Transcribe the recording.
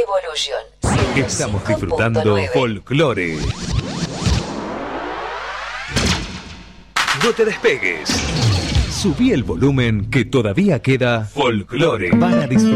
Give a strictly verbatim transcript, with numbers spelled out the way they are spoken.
Evolution. Estamos disfrutando Folclore. No te despegues. Subí el volumen que todavía queda Folclore para disfrutar.